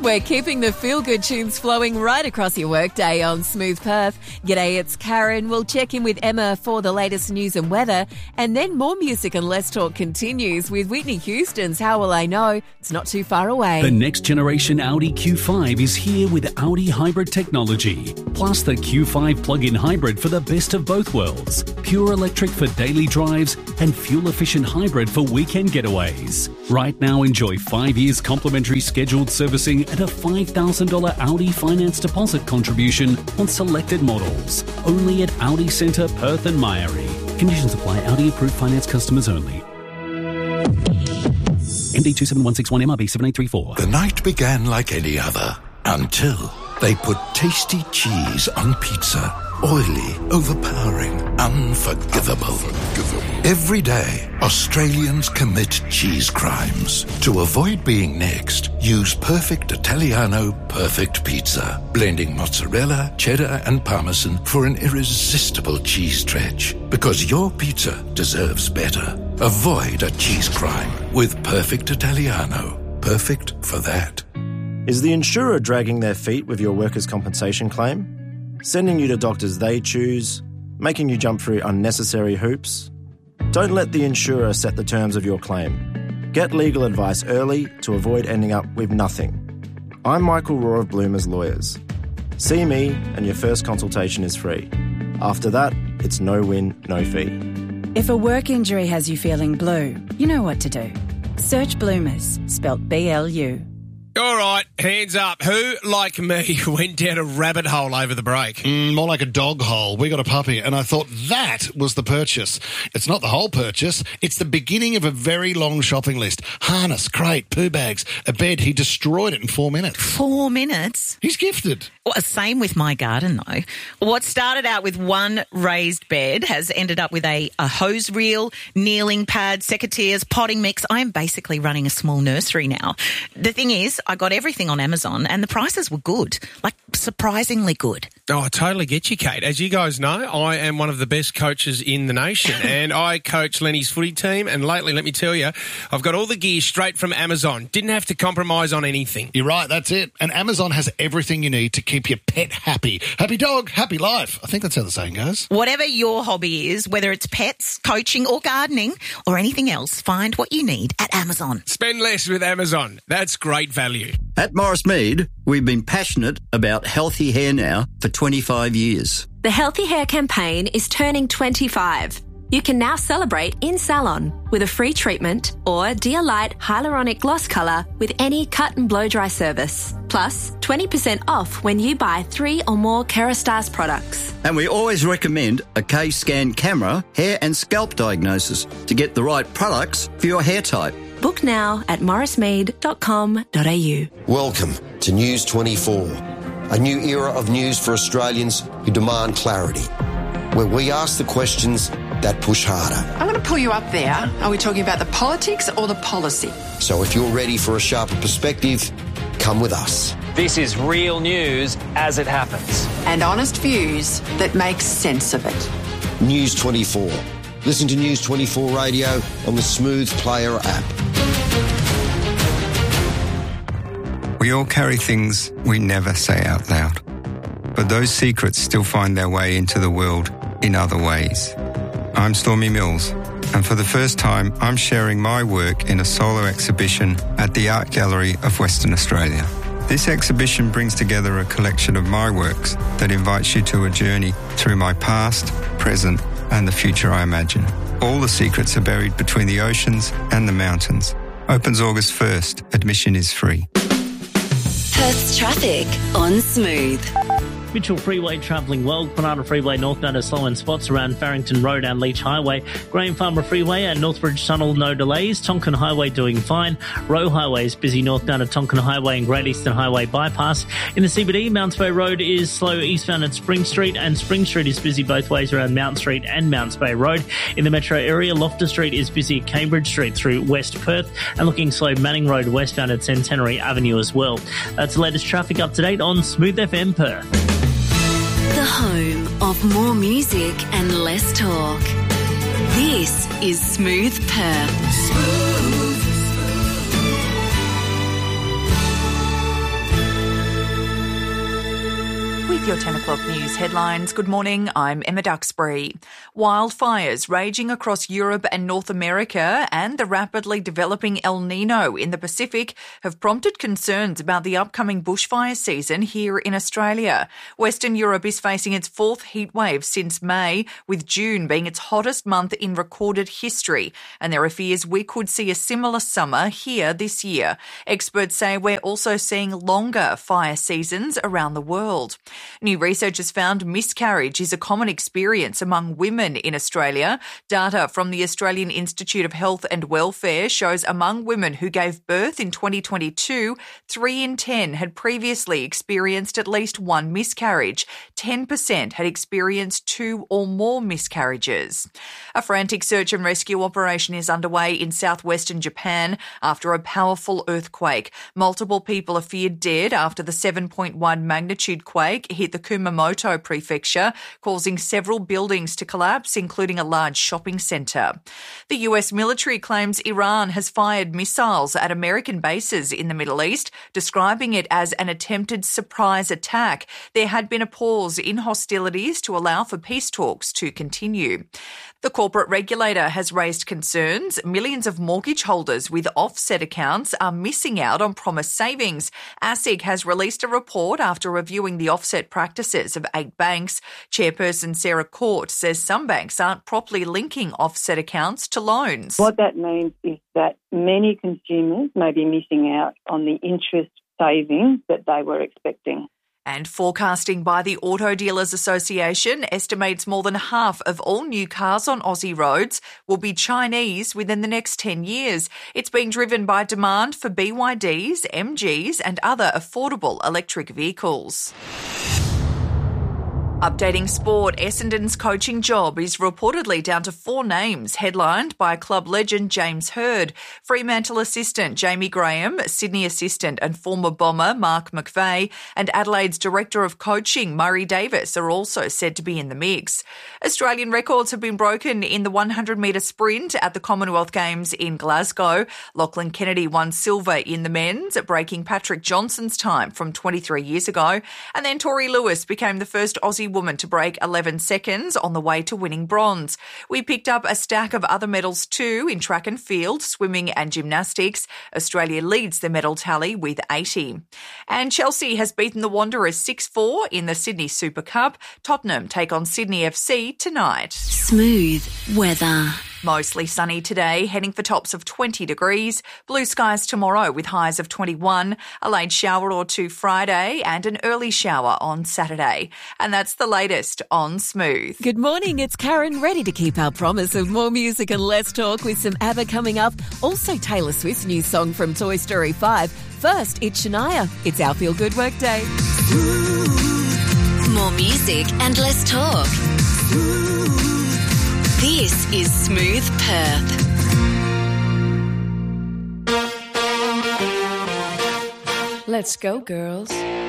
We're keeping the feel-good tunes flowing right across your workday on Smooth Perth. G'day, it's Karen. We'll check in with Emma for the latest news and weather. And then more music and less talk continues with Whitney Houston's How Will I Know? It's not too far away. The next generation Audi Q5 is here with Audi hybrid technology. Plus the Q5 plug-in hybrid for the best of both worlds. Pure electric for daily drives and fuel-efficient hybrid for weekend getaways. Right now, enjoy 5 years complimentary scheduled servicing and a $5,000 Audi finance deposit contribution on selected models. Only at Audi Centre, Perth and Myrie. Conditions apply. Audi approved finance customers only. MD 27161 MRB 7834. The night began like any other until they put tasty cheese on pizza. Oily, overpowering, unforgivable. Every day, Australians commit cheese crimes. To avoid being next, use Perfect Italiano Perfect Pizza, blending mozzarella, cheddar and parmesan for an irresistible cheese stretch. Because your pizza deserves better. Avoid a cheese crime with Perfect Italiano. Perfect for that. Is the insurer dragging their feet with your workers' compensation claim? Sending you to doctors they choose? Making you jump through unnecessary hoops? Don't let the insurer set the terms of your claim. Get legal advice early to avoid ending up with nothing. I'm Michael Rohr of Bloomers Lawyers. See me and your first consultation is free. After that, it's no win, no fee. If a work injury has you feeling blue, you know what to do. Search Bloomers, spelt B-L-U. All right, hands up. Who, like me, went down a rabbit hole over the break? More like a dog hole. We got a puppy, and I thought that was the purchase. It's not the whole purchase. It's the beginning of a very long shopping list. Harness, crate, poo bags, a bed. He destroyed it in 4 minutes. 4 minutes? He's gifted. Well, same with my garden, though. What started out with one raised bed has ended up with a hose reel, kneeling pad, secateurs, potting mix. I am basically running a small nursery now. The thing is, I got everything on Amazon and the prices were good, like surprisingly good. Oh, I totally get you, Kate. As you guys know, I am one of the best coaches in the nation and I coach Lenny's footy team, and lately, let me tell you, I've got all the gear straight from Amazon. Didn't have to compromise on anything. You're right, that's it. And Amazon has everything you need to keep your pet happy. Happy dog, happy life. I think that's how the saying goes. Whatever your hobby is, whether it's pets, coaching or gardening or anything else, find what you need at Amazon. Spend less with Amazon. That's great value. At Morris Mead, we've been passionate about healthy hair now for 25 years. The Healthy Hair campaign is turning 25. You can now celebrate in salon with a free treatment or Dear Light Hyaluronic Gloss Colour with any cut and blow dry service. Plus, 20% off when you buy 3 or more Kerastase products. And we always recommend a K-Scan camera, hair and scalp diagnosis to get the right products for your hair type. Book now at morrismead.com.au. Welcome to News 24, a new era of news for Australians who demand clarity, where we ask the questions that push harder. I'm going to pull you up there. Are we talking about the politics or the policy? So if you're ready for a sharper perspective, come with us. This is real news as it happens. And honest views that make sense of it. News 24. Listen to News 24 Radio on the Smooth Player app. We all carry things we never say out loud, but those secrets still find their way into the world in other ways. I'm Stormy Mills, and for the first time, I'm sharing my work in a solo exhibition at the Art Gallery of Western Australia. This exhibition brings together a collection of my works that invites you to a journey through my past, present, and the future I imagine. All the secrets are buried between the oceans and the mountains. Opens August 1st. Admission is free. Perth's traffic on Smooth. Mitchell Freeway travelling well. Granada Freeway northbound is slow in spots around Farrington Road and Leach Highway. Graham Farmer Freeway and Northbridge Tunnel, no delays. Tonkin Highway doing fine. Roe Highway is busy northbound at Tonkin Highway and Great Eastern Highway bypass. In the CBD, Mounts Bay Road is slow eastbound at Spring Street, and Spring Street is busy both ways around Mount Street and Mounts Bay Road. In the metro area, Loftus Street is busy at Cambridge Street through West Perth, and looking slow Manning Road westbound at Centenary Avenue as well. That's the latest traffic up to date on Smooth FM Perth. The home of more music and less talk. This is Smooth Perth. with your 10 o'clock news headlines. Good morning, I'm Emma Duxbury. Wildfires raging across Europe and North America and the rapidly developing El Nino in the Pacific have prompted concerns about the upcoming bushfire season here in Australia. Western Europe is facing its fourth heatwave since May, with June being its hottest month in recorded history, and there are fears we could see a similar summer here this year. Experts say we're also seeing longer fire seasons around the world. New research has found miscarriage is a common experience among women in Australia. Data from the Australian Institute of Health and Welfare shows among women who gave birth in 2022, 3 in 10 had previously experienced at least one miscarriage. 10% had experienced 2 or more miscarriages. A frantic search and rescue operation is underway in southwestern Japan after a powerful earthquake. Multiple people are feared dead after the 7.1 magnitude quake hit the Kumamoto prefecture, causing several buildings to collapse, including a large shopping centre. The US military claims Iran has fired missiles at American bases in the Middle East, describing it as an attempted surprise attack. There had been a pause in hostilities to allow for peace talks to continue. The corporate regulator has raised concerns. Millions of mortgage holders with offset accounts are missing out on promised savings. ASIC has released a report after reviewing the offset practices of 8 banks. Chairperson Sarah Court says some banks aren't properly linking offset accounts to loans. What that means is that many consumers may be missing out on the interest savings that they were expecting. And forecasting by the Auto Dealers Association estimates more than half of all new cars on Aussie roads will be Chinese within the next 10 years. It's being driven by demand for BYDs, MGs and other affordable electric vehicles. Updating sport, Essendon's coaching job is reportedly down to 4 names, headlined by club legend James Hird. Fremantle assistant Jamie Graham, Sydney assistant and former Bomber Mark McVeigh, and Adelaide's director of coaching Murray Davis are also said to be in the mix. Australian records have been broken in the 100-metre sprint at the Commonwealth Games in Glasgow. Lachlan Kennedy won silver in the men's, breaking Patrick Johnson's time from 23 years ago. And then Tori Lewis became the first Aussie woman to break 11 seconds on the way to winning bronze. We picked up a stack of other medals too in track and field, swimming and gymnastics. Australia leads the medal tally with 80. And Chelsea has beaten the Wanderers 6-4 in the Sydney Super Cup. Tottenham take on Sydney FC tonight. Smooth weather. Mostly sunny today, heading for tops of 20 degrees. Blue skies tomorrow with highs of 21. A late shower or two Friday and an early shower on Saturday. And that's the latest on Smooth. Good morning, it's Karen, ready to keep our promise of more music and less talk with some ABBA coming up. Also Taylor Swift's new song from Toy Story 5. First, it's Shania. It's our Feel Good Work Day. More music and less talk. This is Smooth Perth. Let's go, girls.